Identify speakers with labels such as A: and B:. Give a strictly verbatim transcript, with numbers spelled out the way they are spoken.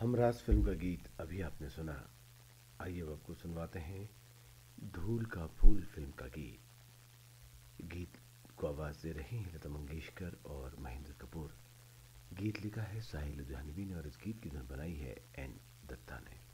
A: Humraaz film का गीत अभी आपने सुना। आइए अब आपको सुनवाते हैं धूल का फूल फिल्म का गीत। गीत को आवाज दे रहे हैं लता मंगेशकर और महेंद्र कपूर। गीत लिखा है साहिल लुधियानवी ने और इस गीत की धुन बनाई है एन दत्ता ने।